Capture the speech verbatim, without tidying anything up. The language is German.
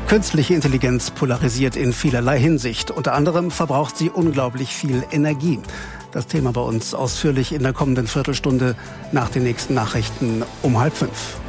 Künstliche Intelligenz polarisiert in vielerlei Hinsicht. Unter anderem verbraucht sie unglaublich viel Energie. Das Thema bei uns ausführlich in der kommenden Viertelstunde nach den nächsten Nachrichten um halb fünf.